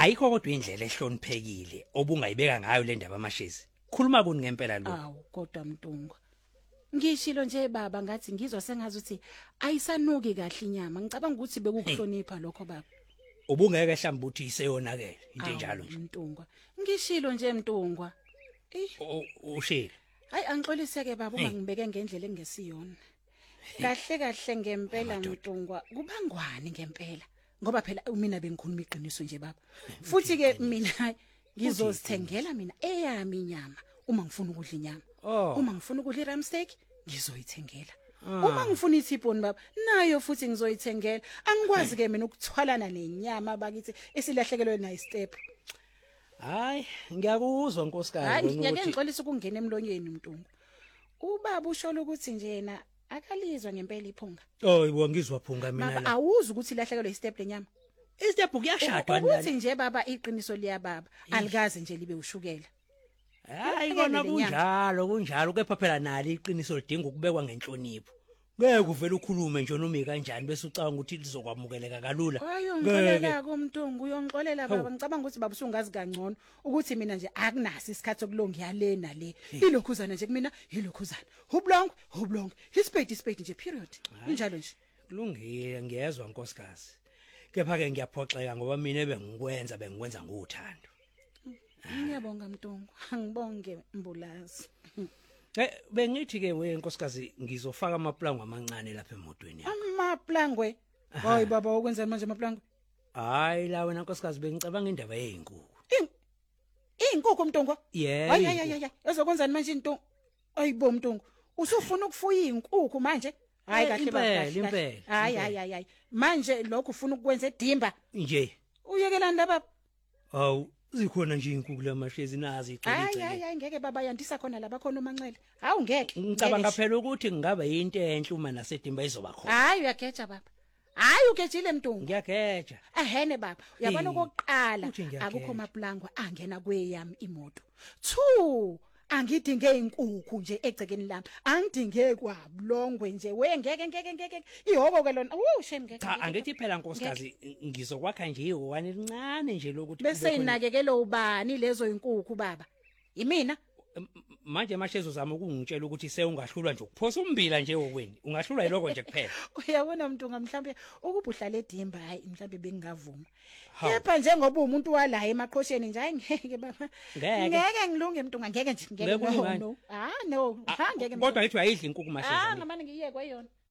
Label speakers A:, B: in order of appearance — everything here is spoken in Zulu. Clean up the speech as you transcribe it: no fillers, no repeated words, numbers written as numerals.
A: ayikho kodwa indlela ehloniphekile obungayibeka ngayo le ndaba amashezi. Khuluma kuni ngempela lo.
B: Awu kodwa Mtungwa. Ngishilo nje baba ngathi ngizwa sengazi ukuthi ayisanuki kahle inyama. Ngicabanga ukuthi bekukuhlonipha lokho baba.
A: Ubungeke mhlawumbe uthi iseyonakele into enjalo nje.
B: Mtungwa. Ngishilo nje Mtungwa.
A: Ushila.
B: Hayi angixoliseke baba uma ngibeke ngendlela engesiyona. Kahle ngempela Mtungwa. Kubangwani ngempela? Ngoba phela mina bengikhuluma iqiniso nje baba. Futhi ke mina ngizozithengela mina eyami inyama uma ngifuna ukudla inyama. Uma ngifuna ukudla iram steak ngizoyithengela. Uma ngifuna ithiponi baba nayo futhi ngizoyithengela. Angikwazi ke mina ukuthwalana nenyama bakithi esilahlekelwe na istep.
A: Hayi ngiyakuzwa nkosikazi
B: Hayi ngiyake ngixolisa ukungena emlonyeni Mtungu. Ubaba ushola ukuthi nje yena akalizwa ngempela iphunga.
A: Yebo ngizwa phunga mina la.
B: Baba awuzi ukuthi ilahlekelwe istep lenyama.
A: Istep kuyashadwa
B: nani. Ukuthi nje baba iqiniso liya baba alikaze nje libe ushukela.
A: Hayi kona kunjalo kepha phela nali iqiniso lidinga ukubekwa ngenhlonipho. Ngeke uvele ukhulume nje noma kanjani bese ucabanga ukuthi lizokwamukeleka kalula.
B: Ngeke Mtungu uyongixolela baba ngicabanga ukuthi baba usungazi kangcono ukuthi mina nje akunaso isikhathi sokulonga yalena le. Ilokhuzana nje kumina ilokhuzana. Hublong ispade nje period. Kunjalo nje.
A: Kulungile ngiyezwa nkosikazi. Kepha ke ngiyaphoxeka ngoba mina bengikwenza ngothando.
B: Ngiyabonga Mtungu, angibonge Mbulazi.
A: Bengithi ke wenkosikazi ngizofaka amaplangwe amancane lapha emotweni yakho.
B: Amaplangwe? Hayi baba ukwenza manje amaplangwe?
A: Hayi la wena nkosikazi bengicabanga indaba yezinkukhu.
B: Izinkukhu Mtungu?
A: Yeah.
B: Hayi. Ezokwenzani manje into? Ayibo Mtungu. Usufuna ukufuya izinkukhu manje? Hayi kahle baba.
A: Impela.
B: Hayi. Manje lokho ufuna ukwenza edimba?
A: Nje.
B: Uyekelani la baba?
A: Awu zikhona nje izinkukhu lamashezi nazi iqiniso.
B: Hayi ngeke baba yandisa khona laba khona uManxele. Hawu ngeke.
A: Ngicabanga phela ukuthi ngingaba yinto enhle uma nasedimba izoba khona.
B: Hayi uyageja baba. Hayi ugejile Mtungu.
A: Ngiyageja.
B: Ehene baba, uyabona okokuqala akukho maplangwa angena kweyami imoto. 2 angidinge inkukhu nje egcekeni lami. Angidinge kwabulongwe nje. Ngeke. Ihoko ke lona. Shame ngeke.
A: Cha angithi phela nkosikazi ngizokwakha nje iwani lincane nje lokuthi
B: bese inakekelo ubani lezo inkukhu baba? Yimina?
A: Manje mashezo zama ukungitshela ukuthi sewungahlulwa nje ukuphosa umbila nje wokweni. Ungahlulwa yiloko nje kuphela.
B: Uyabona Mntunga mhlambe ukubuhlala edimba hayi mhlambe bengingavuma. Kepha njengoba umuntu wala emaqhosheni nje ngeke baba. Ngeke ngilunge Mntunga ngeke nje ngeke no. No. Ngeke.
A: Kodwa yithi ayidli inkukhu mashezo.
B: Ngamani ngiyeke kwayona.